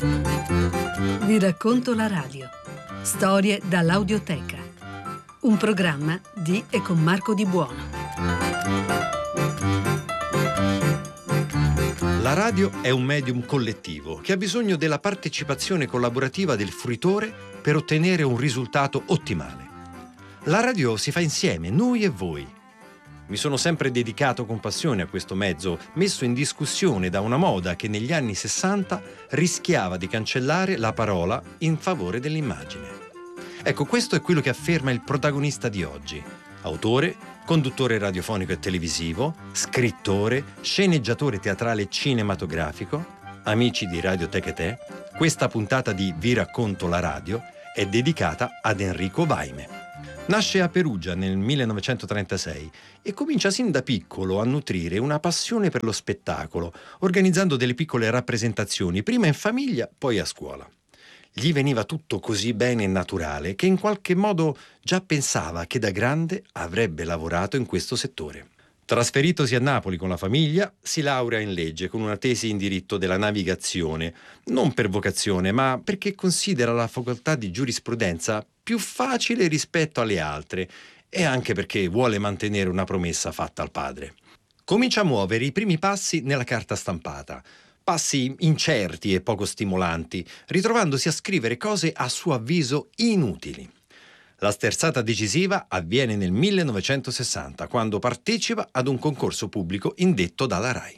Vi racconto la radio. Storie dall'audioteca. Un programma di e con Marco Di Buono. La radio è un medium collettivo che ha bisogno della partecipazione collaborativa del fruitore per ottenere un risultato ottimale. La radio si fa insieme, noi e voi. Mi sono sempre dedicato con passione a questo mezzo, messo in discussione da una moda che negli anni 60 rischiava di cancellare la parola in favore dell'immagine. Ecco, questo è quello che afferma il protagonista di oggi. Autore, conduttore radiofonico e televisivo, scrittore, sceneggiatore teatrale e cinematografico. Amici di Radio Tecate, questa puntata di Vi racconto la radio è dedicata ad Enrico Vaime. Nasce a Perugia nel 1936 e comincia sin da piccolo a nutrire una passione per lo spettacolo, organizzando delle piccole rappresentazioni, prima in famiglia, poi a scuola. Gli veniva tutto così bene e naturale che in qualche modo già pensava che da grande avrebbe lavorato in questo settore. Trasferitosi a Napoli con la famiglia, si laurea in legge con una tesi in diritto della navigazione, non per vocazione, ma perché considera la facoltà di giurisprudenza più facile rispetto alle altre e anche perché vuole mantenere una promessa fatta al padre. Comincia a muovere i primi passi nella carta stampata, passi incerti e poco stimolanti, ritrovandosi a scrivere cose a suo avviso inutili. La sterzata decisiva avviene nel 1960, quando partecipa ad un concorso pubblico indetto dalla RAI.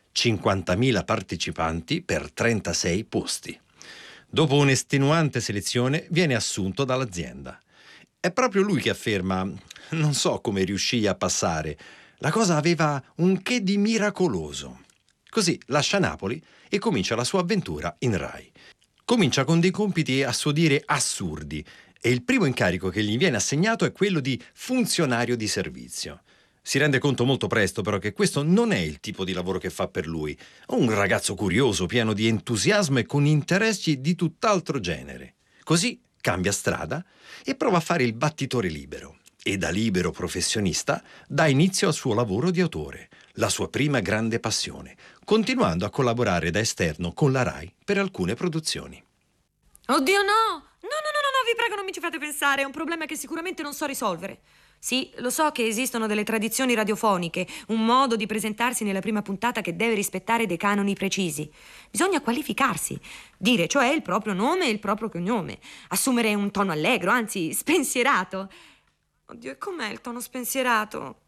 50.000 partecipanti per 36 posti. Dopo un'estenuante selezione viene assunto dall'azienda. È proprio lui che afferma: non so come riuscì a passare, la cosa aveva un che di miracoloso. Così lascia Napoli e comincia la sua avventura in RAI. Comincia con dei compiti a suo dire assurdi e il primo incarico che gli viene assegnato è quello di funzionario di servizio. Si rende conto molto presto però che questo non è il tipo di lavoro che fa per lui. È un ragazzo curioso, pieno di entusiasmo e con interessi di tutt'altro genere. Così cambia strada e prova a fare il battitore libero. E da libero professionista dà inizio al suo lavoro di autore, la sua prima grande passione, continuando a collaborare da esterno con la RAI per alcune produzioni. Oddio, no! No, vi prego, non mi ci fate pensare, è un problema che sicuramente non so risolvere. Sì, lo so che esistono delle tradizioni radiofoniche, un modo di presentarsi nella prima puntata che deve rispettare dei canoni precisi. Bisogna qualificarsi, dire cioè il proprio nome e il proprio cognome, assumere un tono allegro, anzi spensierato. Oddio, e com'è il tono spensierato?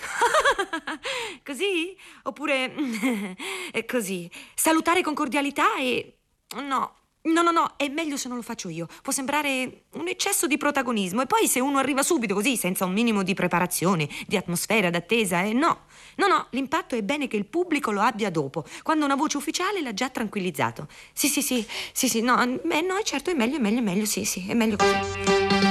Così? Oppure così? Salutare con cordialità e... No, è meglio se non lo faccio io. Può sembrare un eccesso di protagonismo. E poi se uno arriva subito così, senza un minimo di preparazione, di atmosfera, d'attesa, no, l'impatto è bene che il pubblico lo abbia dopo, quando una voce ufficiale l'ha già tranquillizzato. Sì, no, certo, è meglio, sì, è meglio così.